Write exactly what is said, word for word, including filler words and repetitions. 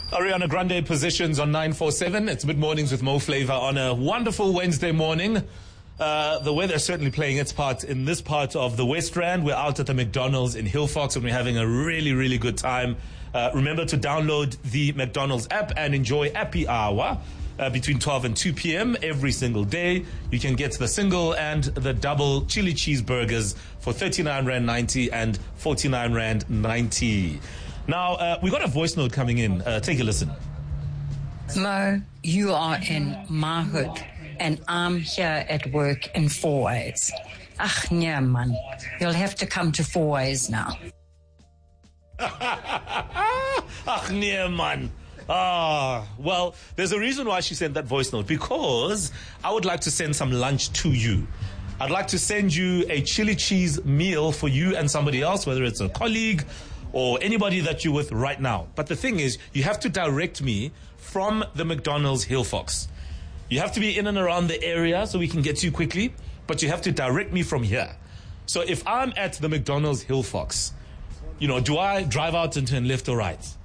Ariana Grande positions on nine four seven. It's Mid Mornings with Mo Flava on a wonderful Wednesday morning. Uh, the weather is certainly playing its part in this part of the West Rand. We're out at the McDonald's in Hillfox and we're having a really, really good time. Uh, remember to download the McDonald's app and enjoy Happy Hour uh, between twelve and two p.m. every single day. You can get the single and the double chili cheeseburgers for thirty-nine rand ninety and forty-nine rand ninety. Now, uh, we got a voice note coming in. Uh, take a listen. Mo, you are in my hood, and I'm here at work in Four Ways. Ach, yeah, man. You'll have to come to Four Ways now. Ach, nee, man. Ah, well, there's a reason why she sent that voice note, because I would like to send some lunch to you. I'd like to send you a chili cheese meal for you and somebody else, whether it's a colleague or anybody that you're with right now. But the thing is, you have to direct me from the McDonald's Hillfox. You have to be in and around the area so we can get to you quickly, but you have to direct me from here. So if I'm at the McDonald's Hillfox, you know, do I drive out and turn left or right?